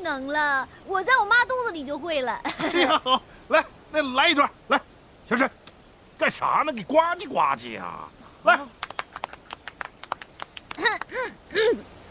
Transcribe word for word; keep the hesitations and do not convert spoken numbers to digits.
能了，我在我妈肚子里就会了。 哎呀，好，来，那来一段，来，小沈，干啥呢？给呱唧呱唧呀！来，